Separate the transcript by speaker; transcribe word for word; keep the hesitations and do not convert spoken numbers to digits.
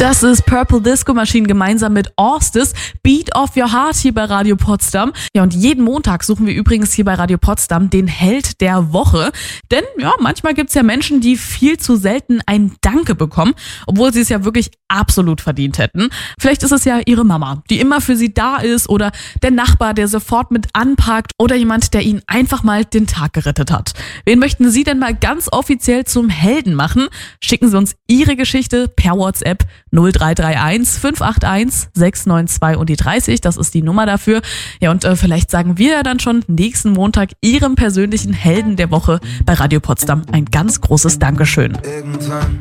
Speaker 1: Das ist Purple Disco Machine gemeinsam mit Orstes, Beat of Your Heart hier bei Radio Potsdam. Ja, und jeden Montag suchen wir übrigens hier bei Radio Potsdam den Held der Woche. Denn ja, manchmal gibt's ja Menschen, die viel zu selten ein Danke bekommen, obwohl sie es ja wirklich absolut verdient hätten. Vielleicht ist es ja ihre Mama, die immer für sie da ist, oder der Nachbar, der sofort mit anpackt, oder jemand, der ihnen einfach mal den Tag gerettet hat. Wen möchten Sie denn mal ganz offiziell zum Helden machen? Schicken Sie uns Ihre Geschichte per WhatsApp null drei drei eins fünf acht eins sechs neun zwei und die dreißig, das ist die Nummer dafür. Ja, und äh, vielleicht sagen wir ja dann schon nächsten Montag Ihrem persönlichen Helden der Woche bei Radio Potsdam ein ganz großes Dankeschön.
Speaker 2: Irgendwann